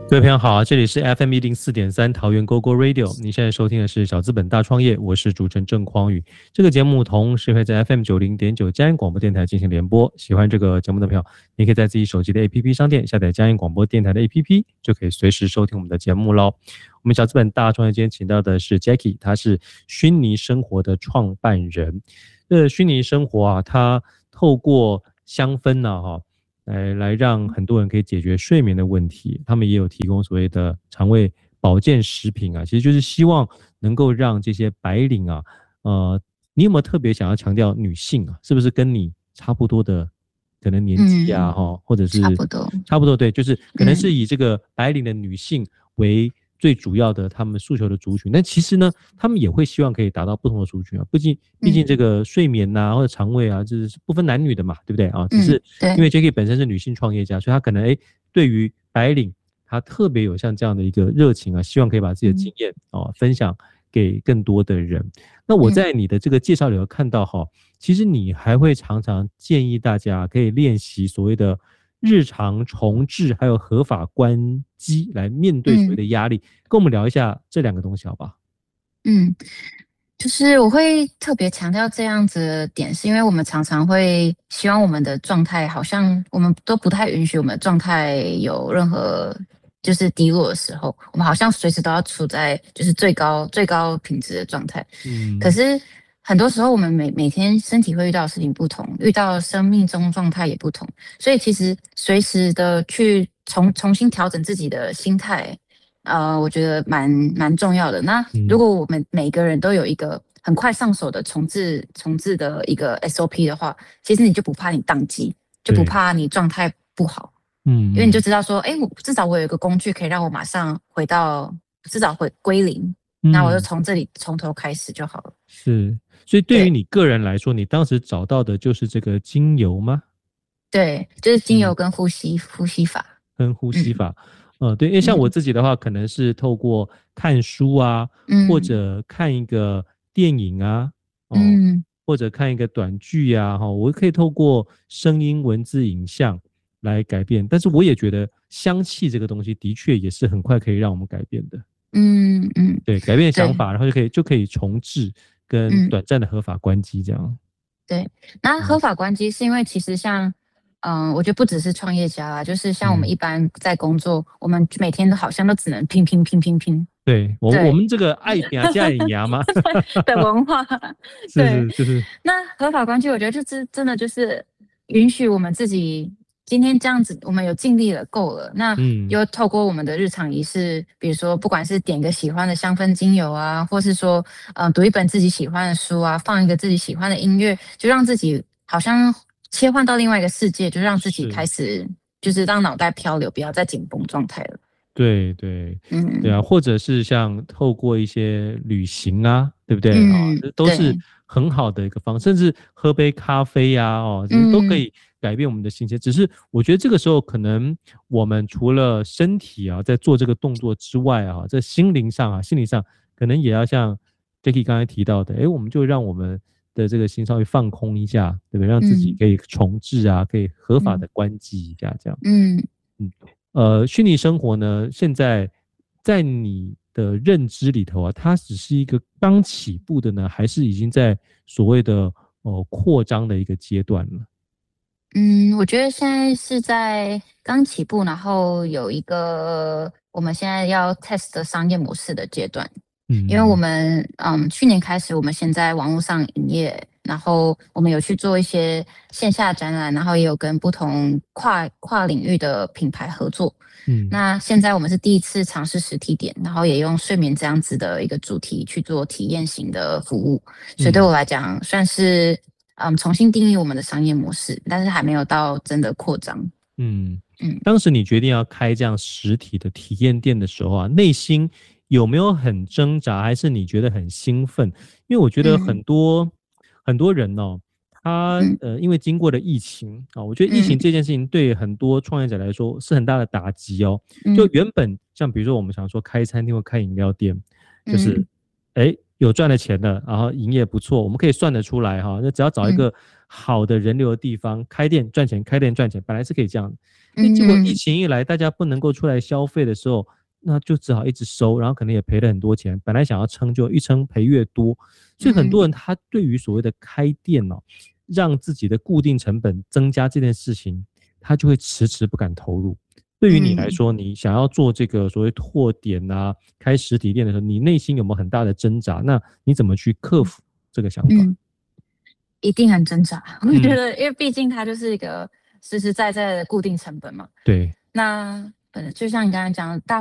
各位朋友好，这里是 FM104.3 桃园 GoGo Radio， 你现在收听的是小资本大创业，我是主持人郑匡宇。这个节目同时会在 FM90.9 嘉义广播电台进行联播。喜欢这个节目的朋友，你可以在自己手机的 APP 商店下载嘉义广播电台的 APP， 就可以随时收听我们的节目咯。我们小资本大创业今天请到的是 Jackie， 她是虚拟生活的创办人。虚拟生活啊，它透过香氛啊来让很多人可以解决睡眠的问题，他们也有提供所谓的肠胃保健食品啊，其实就是希望能够让这些白领啊，你有没有特别想要强调女性啊，是不是跟你差不多的可能年纪啊，或者是差不多对，就是可能是以这个白领的女性为最主要的他们诉求的族群，但其实呢，他们也会希望可以达到不同的族群啊。毕竟这个睡眠啊或者肠胃啊，就是不分男女的嘛，对不对啊？只是因为 Jackie 本身是女性创业家，所以她可能对于白领，她特别有像这样的一个热情啊，希望可以把自己的经验分享给更多的人。那我在你的这个介绍里有看到其实你还会常常建议大家可以练习所谓的日常重置还有合法关机来面对所谓的压力，跟我们聊一下这两个东西好不好？ 就是我会特别强调这样子的点，是因为我们常常会希望我们的状态，好像我们都不太允许我们的状态有任何就是低落的时候，我们好像随时都要处在就是最高品质的状态。可是很多时候我们每天身体会遇到的事情不同，遇到生命中状态也不同，所以其实随时的去重新调整自己的心态，我觉得蛮重要的。那如果我们每个人都有一个很快上手的重置的一个 SOP 的话，其实你就不怕你宕机，就不怕你状态不好。因为你就知道说，至少我有一个工具可以让我马上至少归零，那我就从这里从头开始就好了。 是，所以对于你个人来说，你当时找到的就是这个精油吗？ 对，就是精油跟呼吸法。 跟呼吸法。对，因为像我自己的话，可能是透过看书啊，或者看一个电影啊，或者看一个短剧啊，我可以透过声音、文字、影像来改变。但是我也觉得香气这个东西的确也是很快可以让我们改变的。对，改变想法，然后就可以重置跟短暂的合法关机这样。 对，那合法关机是因为其实像我觉得不只是创业家啦，就是像我们一般在工作，我们每天都好像都只能拼。 对，我们这个爱拼加牙嘛的文化， 是。 那合法关机，我觉得就是真的就是允许我们自己今天这样子，我们有尽力了，够了。那又透过我们的日常仪式，比如说不管是点个喜欢的香氛精油啊，或是说读一本自己喜欢的书啊，放一个自己喜欢的音乐，就让自己好像切换到另外一个世界，就让自己开始就是让脑袋漂流，不要再紧绷状态了。 对啊，或者是像透过一些旅行啊，对不对？这都是很好的一个方式，甚至喝杯咖啡啊，其实都可以改变我们的心情。只是我觉得这个时候，可能我们除了身体在做这个动作之外在心灵上可能也要像 Jackie 刚才提到的，我们就让我们的这个心稍微放空一下，对不对？让自己可以重置啊，可以合法的关机一下，这样。虚拟生活呢，现在在你的认知里头它只是一个刚起步的呢，还是已经在所谓的扩张的一个阶段了？ 我觉得现在是在刚起步，然后有一个我们现在要 test 的商业模式的阶段。因为我们去年开始，我们先在网络上营业，然后我们有去做一些线下展览，然后也有跟不同跨领域的品牌合作。那现在我们是第一次尝试实体店，然后也用睡眠这样子的一个主题去做体验型的服务，所以对我来讲算是重新定义我们的商业模式，但是还没有到真的扩张。 当时你决定要开这样实体的体验店的时候内心有没有很挣扎，还是你觉得很兴奋？因为我觉得很多人他因为经过了疫情我觉得疫情这件事情对很多创业者来说是很大的打击就原本像比如说我们想说开餐厅或开饮料店，就是有赚了钱的，然后营业不错，我们可以算得出来那只要找一个好的人流的地方开店赚钱，本来是可以这样的。 结果疫情一来，大家不能够出来消费的时候，那就只好一直收，然后可能也赔了很多钱。本来想要撑，就一撑赔越多。所以很多人他对于所谓的开店让自己的固定成本增加这件事情，他就会迟迟不敢投入。对于你来说，你想要做这个所谓拓点开实体店的时候，你内心有没有很大的挣扎？那你怎么去克服这个想法？ 一定很挣扎。我觉得，因为毕竟它就是一个实实在在的固定成本嘛。 对。 那就像你刚才讲的，